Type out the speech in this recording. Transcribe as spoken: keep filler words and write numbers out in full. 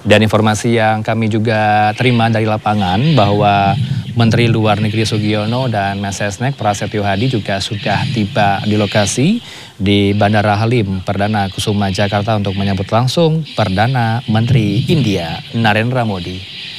Dan informasi yang kami juga terima dari lapangan bahwa Menteri Luar Negeri Sugiono dan Mensesnek Prasetyo Hadi juga sudah tiba di lokasi di Bandara Halim Perdana Kusuma Jakarta untuk menyambut langsung Perdana Menteri India Narendra Modi.